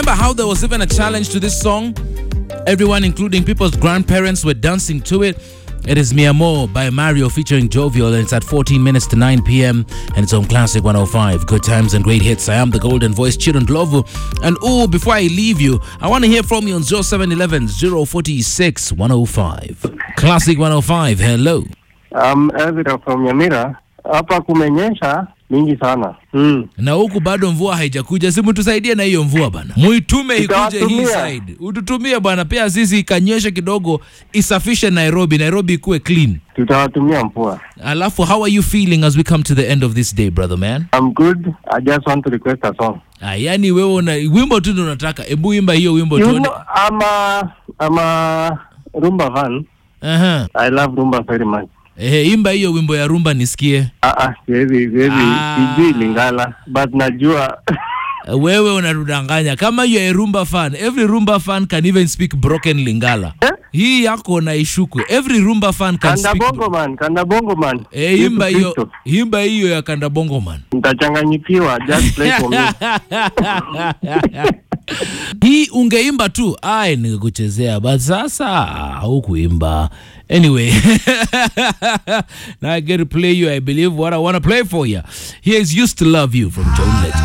Remember how there was even a challenge to this song? Everyone, including people's grandparents, were dancing to it. It is Mi Amor by Mario featuring Jovial, and it's at 14 minutes to 9 p.m. and it's on Classic 105. Good times and great hits. I am the golden voice, Chiron Glovu. And before I leave you, I want to hear from you on 0711 046 105. Classic 105, hello. Ezra from Nyamira. Hapa kumenyesha mingi sana. Na huku bado mvua haijakuja. Simu tusaidie na hiyo mvua bana. Muitume ikuje hii side. Ututumie bana, pia sisi ikanyeshe kidogo isafishe Nairobi. Nairobi ikuwe clean. Tutawatumia mvua. Alafu, how are you feeling as we come to the end of this day, brother man? I'm good. I just want to request a song. Yani wewe una wimbo tu ndo unataka. Hebu imba hiyo wimbo tu. I'm rumba fan. I love rumba very much. Imba hiyo wimbo ya rumba nisikie. Siwezi sijui Lingala, but najua. Wewe unarudanganya. Kama you are a rumba fan, every rumba fan can even speak broken Lingala. Hii yako na ishuku. Every rumba fan can speak. Kanda bongo man. Imba hiyo ya Kanda bongo man. Nitachanganyikiwa, just play for me. Hii ungeimba tu, ningekuchezea, but sasa hukuimba. Anyway, now I get to play you, I believe, what I want to play for you. Here's Used to Love You from John Legend.